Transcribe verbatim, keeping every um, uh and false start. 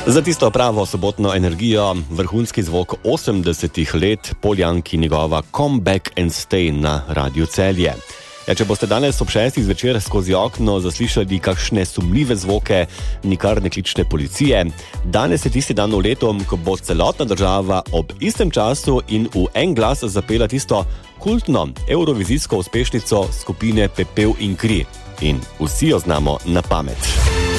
Za tisto pravo sobotno energijo, vrhunski zvok osemdesetih let, Poljank in njegova Come Back and Stay na Radiu Celje. Ja, če boste danes ob šestih zvečer skozi okno zaslišali kakšne sumljive zvoke, nikar ne kličite policije. Danes je tisti dan v letu, ko bo celotna država ob istem času in v en glas zapela tisto kultno evrovizijsko uspešnico skupine Pepel in kri. In vsi jo znamo na pamet.